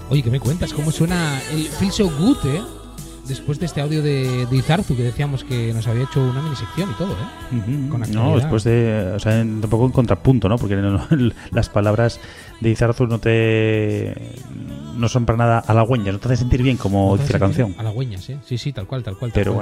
Oye, ¿qué me cuentas? ¿Cómo suena el Feel So Good, después de este audio de Izarzu, que decíamos que nos había hecho una minisección y todo, Con actualidad. No, después de... O sea, tampoco en contrapunto, ¿no? Porque las palabras de Izarzu no son para nada halagüeñas, no te hace sentir bien, como dice la canción. Halagüeñas, sí, tal cual. Pero